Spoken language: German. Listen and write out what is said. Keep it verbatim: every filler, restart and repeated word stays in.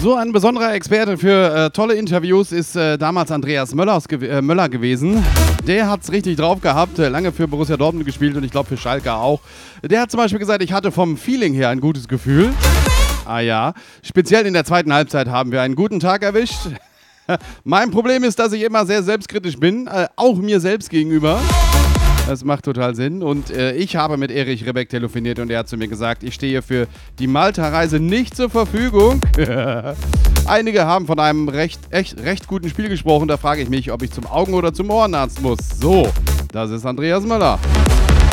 So ein besonderer Experte für äh, tolle Interviews ist äh, damals Andreas Möllers, äh, Möller gewesen. Der hat es richtig drauf gehabt, äh, lange für Borussia Dortmund gespielt und ich glaube für Schalke auch. Der hat zum Beispiel gesagt, ich hatte vom Feeling her ein gutes Gefühl. Ah ja, speziell in der zweiten Halbzeit haben wir einen guten Tag erwischt. Mein Problem ist, dass ich immer sehr selbstkritisch bin, äh, auch mir selbst gegenüber. Das macht total Sinn. Und äh, ich habe mit Erich Rebeck telefoniert und er hat zu mir gesagt, ich stehe für die Malta-Reise nicht zur Verfügung. Einige haben von einem recht, echt, recht guten Spiel gesprochen. Da frage ich mich, ob ich zum Augen- oder zum Ohrenarzt muss. So, das ist Andreas Möller.